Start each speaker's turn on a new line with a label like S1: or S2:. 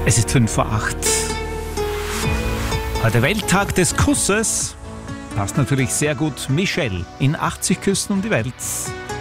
S1: Es ist 5:08 Heute Welttag des Kusses. Passt natürlich sehr gut. Michelle in 80 Küssen um die Welt.